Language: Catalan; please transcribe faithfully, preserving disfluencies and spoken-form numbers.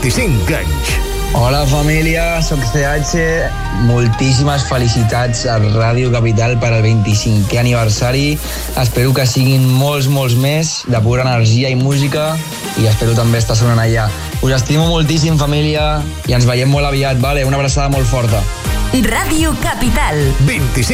vint-i-cinc anys. Hola família, soc C H. Moltíssimes felicitats a Ràdio Capital per al vint-i-cinquè aniversari. Espero que siguin molts, molts més, de pura energia i música, i espero també estar sonant allà. Us estimo moltíssim, família, i ens veiem molt aviat, vale? Una abraçada molt forta. Ràdio Capital. vint-i-cinc